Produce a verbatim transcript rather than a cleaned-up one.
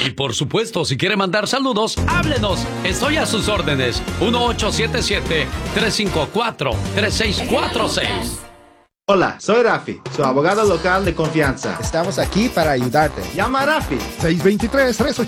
Y por supuesto, si quiere mandar saludos, háblenos. Estoy a sus órdenes. uno ocho siete siete, tres cinco cuatro, tres seis cuatro seis. Hola, soy Rafi, su abogado local de confianza. Estamos aquí para ayudarte. Llama a Rafi. seis dos tres, tres ocho